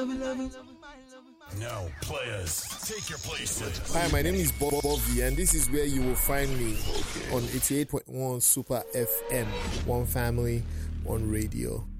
Now, players, take your places. Hi, my name is Bobby, and this is where you will find me on 88.1 Super FM. One family, one radio.